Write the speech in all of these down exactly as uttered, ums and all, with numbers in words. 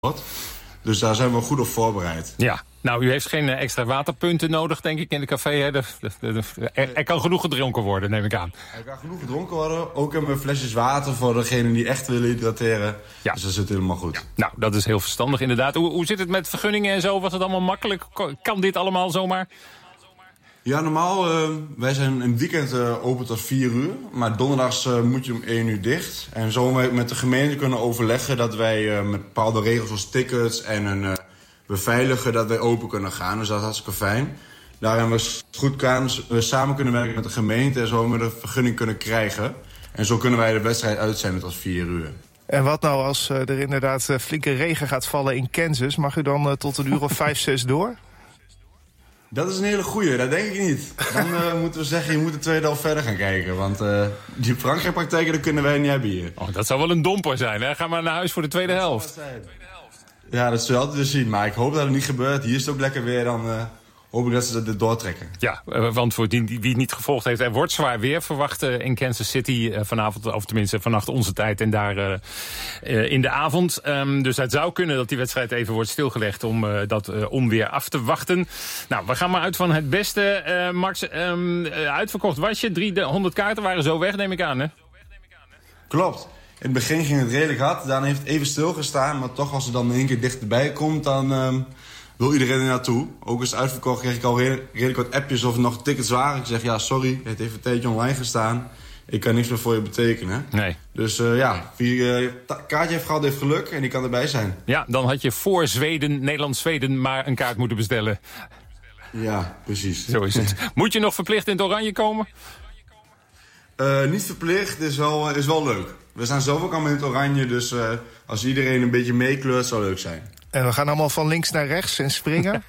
Dus daar zijn we goed op voorbereid. Ja, nou, u heeft geen extra waterpunten nodig, denk ik, in de café. Hè? De, de, de, de, er, er kan genoeg gedronken worden, neem ik aan. Er kan genoeg gedronken worden. Ook hebben we flesjes water voor degenen die echt willen hydrateren. Ja. Dus dat zit helemaal goed. Ja. Nou, dat is heel verstandig inderdaad. Hoe, hoe zit het met vergunningen en zo? Was het allemaal makkelijk? Kan dit allemaal zomaar? Ja, normaal, uh, wij zijn een weekend uh, open tot vier uur. Maar donderdags uh, moet je om één uur dicht. En zo wij met de gemeente kunnen overleggen dat wij uh, met bepaalde regels zoals tickets en een uh, beveiligen dat wij open kunnen gaan. Dus dat is hartstikke fijn. Daar hebben we goed kan, we samen kunnen werken met de gemeente en zo we de vergunning kunnen krijgen. En zo kunnen wij de wedstrijd uitzenden tot vier uur. En wat nou als uh, er inderdaad uh, flinke regen gaat vallen in Kansas? Mag u dan uh, tot een uur of vijf, zes door? Dat is een hele goeie, dat denk ik niet. Dan uh, moeten we zeggen, je moet de tweede helft verder gaan kijken. Want uh, die Frankrijk-praktijken, dat kunnen wij niet hebben hier. Oh, dat zou wel een domper zijn, hè? Ga maar naar huis voor de tweede dat helft. Ja, dat zul je altijd dus zien. Maar ik hoop dat het niet gebeurt. Hier is het ook lekker weer, dan uh, hoop ik dat ze dat doortrekken. Ja, uh, want voor die, wie het niet gevolgd heeft, er wordt zwaar weer verwacht uh, in Kansas City uh, vanavond. Of tenminste vannacht onze tijd en daar uh, uh, in de avond. Um, dus het zou kunnen dat die wedstrijd even wordt stilgelegd om uh, dat uh, onweer af te wachten. Nou, we gaan maar uit van het beste. Uh, Max, um, uh, uitverkocht was je. driehonderd kaarten waren zo weg, neem ik aan, hè? Klopt. In het begin ging het redelijk hard. Daarna heeft het even stilgestaan. Maar toch, als er dan in één keer dichterbij komt, dan um, wil iedereen er naartoe. Ook als het uitverkocht kreeg ik al redelijk, redelijk wat appjes of er nog tickets waren. Ik zeg, ja, sorry, het heeft een tijdje online gestaan. Ik kan niks meer voor je betekenen. Nee. Dus uh, ja, wie uh, kaartje heeft gehad, heeft geluk en die kan erbij zijn. Ja, dan had je voor Zweden, Nederland-Zweden, maar een kaart moeten bestellen. Ja, precies. Zo is het. Moet je nog verplicht in het oranje komen? Uh, niet verplicht, is wel, is wel leuk. We staan zelf ook allemaal in het oranje, dus uh, als iedereen een beetje meekleurt, zou leuk zijn. En we gaan allemaal van links naar rechts en springen?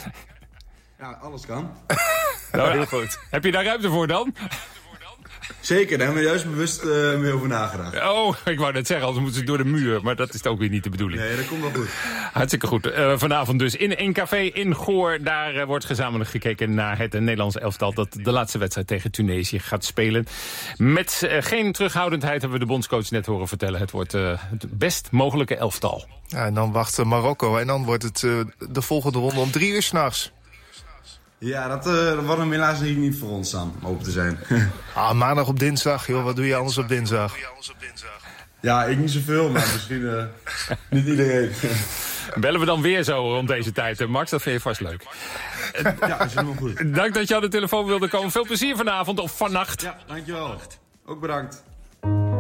Ja, alles kan. Nou, heel goed. Heb je daar ruimte voor dan? Zeker, daar hebben we juist bewust uh, mee over nagedacht. Oh, ik wou net zeggen, anders moeten ze door de muur. Maar dat is ook weer niet de bedoeling. Nee, dat komt wel goed. Hartstikke goed. Uh, vanavond dus in een café in Goor. Daar uh, wordt gezamenlijk gekeken naar het uh, Nederlands elftal dat de laatste wedstrijd tegen Tunesië gaat spelen. Met uh, geen terughoudendheid hebben we de bondscoach net horen vertellen. Het wordt uh, het best mogelijke elftal. Ja, en dan wacht Marokko en dan wordt het uh, de volgende ronde om drie uur 's nachts. Ja, dat, uh, dat wordt hem helaas niet, niet voor ons aan, om open te zijn. Ah, maandag op dinsdag, joh. Wat doe je anders op dinsdag? Ja, ik niet zoveel, maar misschien uh, niet iedereen. Bellen we dan weer zo rond deze tijd, Max? Dat vind je vast leuk. Ja, dat is helemaal goed. Dank dat je aan de telefoon wilde komen. Veel plezier vanavond of vannacht. Ja, dankjewel. Ook bedankt.